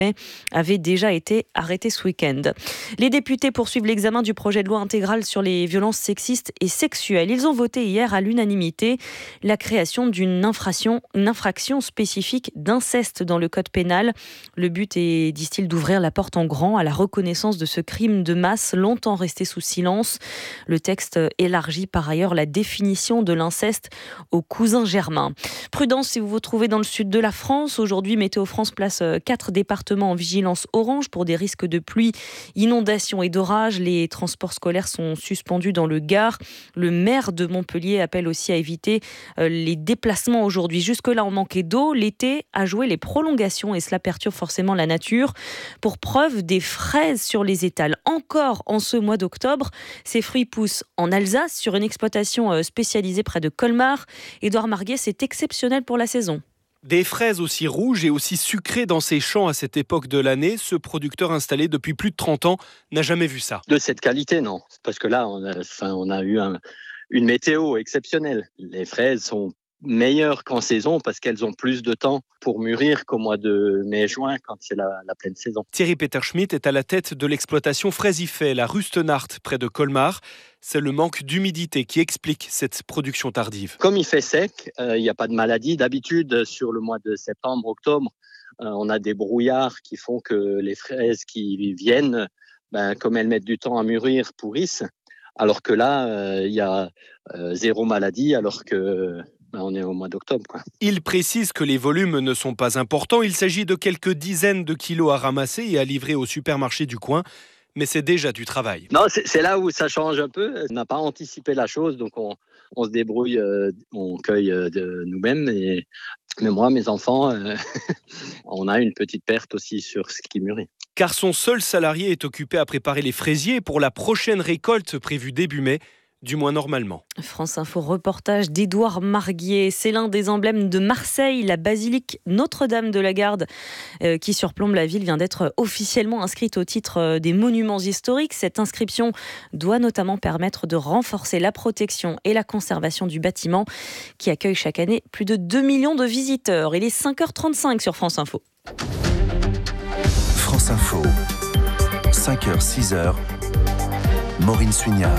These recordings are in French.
avait déjà été arrêté ce week-end. Les députés poursuivent l'examen du projet de loi intégral sur les violences sexistes et sexuelles. Ils ont voté hier à l'unanimité la création d'une infraction spécifique d'inceste dans le code pénal. Le but est, disent-ils, d'ouvrir la porte en grand à la reconnaissance de ce crime de masse longtemps resté sous silence. Le texte élargit par ailleurs la définition de l'inceste aux cousins germains. Prudence si vous vous trouvez dans le sud de la France. Aujourd'hui, Météo France place 4 départements en vigilance orange pour des risques de pluie, inondations et d'orages. Les transports scolaires sont suspendus dans le Gard. Le maire de Montpellier appelle aussi à éviter les déplacements aujourd'hui. Jusque-là, on manquait d'eau. L'été a joué les prolongations et cela perturbe forcément la nature. Pour preuve, des fraises sur les étals. Encore en ce mois d'octobre, ces fruits poussent en Alsace sur une exploitation spécialisée près de Colmar. Édouard Marguet, c'est exceptionnel pour la saison. Des fraises aussi rouges et aussi sucrées dans ses champs à cette époque de l'année, ce producteur installé depuis plus de 30 ans n'a jamais vu ça. De cette qualité, non. Parce que là, on a eu une météo exceptionnelle. Les fraises sont meilleures qu'en saison parce qu'elles ont plus de temps pour mûrir qu'au mois de mai-juin quand c'est la pleine saison. Thierry Peter-Schmidt est à la tête de l'exploitation Fraisifet, la Rustenart, près de Colmar. C'est le manque d'humidité qui explique cette production tardive. Comme il fait sec, il n'y a pas de maladie. D'habitude, sur le mois de septembre, octobre, on a des brouillards qui font que les fraises qui viennent, comme elles mettent du temps à mûrir, pourrissent. Alors que là, il y a zéro maladie, alors que on est au mois d'octobre, quoi. Il précise que les volumes ne sont pas importants. Il s'agit de quelques dizaines de kilos à ramasser et à livrer au supermarché du coin. Mais c'est déjà du travail. Non, c'est là où ça change un peu. On n'a pas anticipé la chose, donc on se débrouille, on cueille de nous-mêmes. Mais moi, mes enfants, on a une petite perte aussi sur ce qui mûrit. Car son seul salarié est occupé à préparer les fraisiers pour la prochaine récolte prévue début mai. Du moins normalement. France Info reportage d'Édouard Marguier. C'est l'un des emblèmes de Marseille, la basilique Notre-Dame de la Garde qui surplombe la ville vient d'être officiellement inscrite au titre des monuments historiques. Cette inscription doit notamment permettre de renforcer la protection et la conservation du bâtiment qui accueille chaque année plus de 2 millions de visiteurs. Il est 5h35 sur France Info. France Info, 5h, 6h, Maureen Suignard.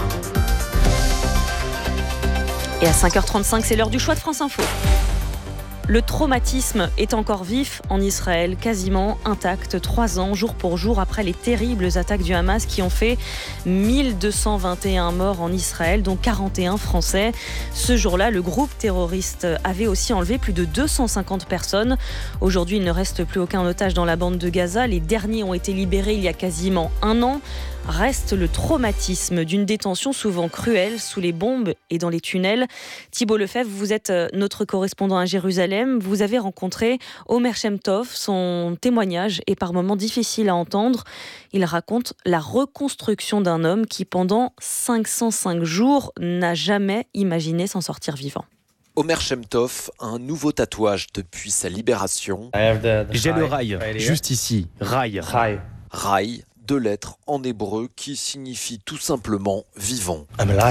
Et à 5h35, c'est l'heure du choix de France Info. Le traumatisme est encore vif en Israël, quasiment intact, 3 ans, jour pour jour, après les terribles attaques du Hamas qui ont fait 1221 morts en Israël, dont 41 Français. Ce jour-là, le groupe terroriste avait aussi enlevé plus de 250 personnes. Aujourd'hui, il ne reste plus aucun otage dans la bande de Gaza. Les derniers ont été libérés il y a quasiment 1 an. Reste le traumatisme d'une détention souvent cruelle sous les bombes et dans les tunnels. Thibault Lefebvre, vous êtes notre correspondant à Jérusalem. Vous avez rencontré Omer Shem Tov. Son témoignage est par moments difficile à entendre. Il raconte la reconstruction d'un homme qui, pendant 505 jours, n'a jamais imaginé s'en sortir vivant. Omer Shem Tov, un nouveau tatouage depuis sa libération. J'ai le rail, juste ici. Rail. Rail, 2 lettres en hébreu qui signifient tout simplement vivant.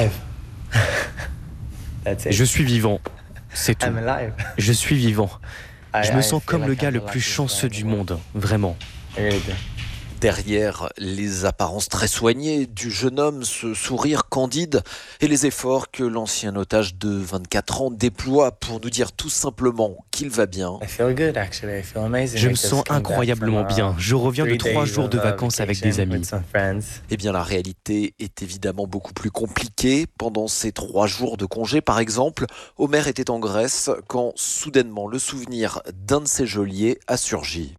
Je suis vivant, c'est tout. Je suis vivant. Je me sens comme le gars le plus chanceux du monde, vraiment. Derrière les apparences très soignées du jeune homme, ce sourire candide et les efforts que l'ancien otage de 24 ans déploie pour nous dire tout simplement qu'il va bien. Je me sens incroyablement bien. Je reviens de 3 jours de vacances avec des amis. Eh bien, la réalité est évidemment beaucoup plus compliquée. Pendant ces 3 jours de congé, par exemple, Omer était en Grèce quand soudainement le souvenir d'un de ses geôliers a surgi.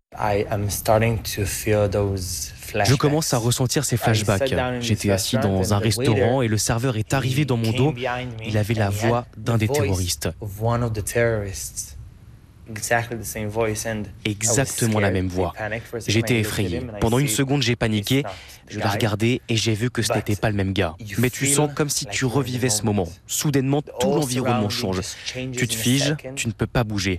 Je commence à ressentir ces flashbacks. J'étais assis dans un restaurant et le serveur est arrivé dans mon dos. Il avait la voix d'un des terroristes. Exactement la même voix. J'étais effrayé. Pendant 1 seconde, j'ai paniqué. Je l'ai regardé et j'ai vu que ce n'était pas le même gars. Mais tu sens comme si tu revivais ce moment. Soudainement, tout l'environnement change. Tu te figes, tu ne peux pas bouger.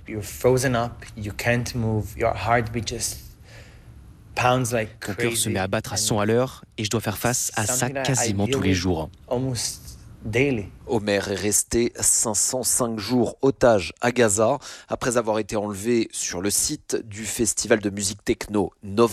Mon cœur se met à battre à 100 à l'heure et je dois faire face à ça quasiment tous les jours. Omer est resté 505 jours otage à Gaza après avoir été enlevé sur le site du festival de musique techno Nova.